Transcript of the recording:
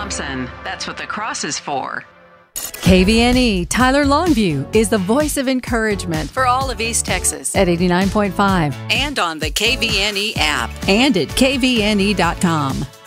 Thompson. That's what the cross is for. KVNE Tyler Longview is the voice of encouragement for all of East Texas at 89.5 and on the KVNE app and at kvne.com.